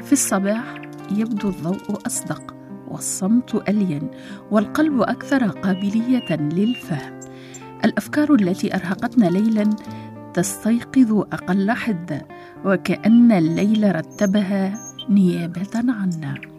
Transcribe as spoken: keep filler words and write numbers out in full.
في الصباح يبدو الضوء أصدق والصمت ألين والقلب أكثر قابلية للفهم. الأفكار التي أرهقتنا ليلا تستيقظ أقل حدة، وكأن الليل رتبها نيابة عنا.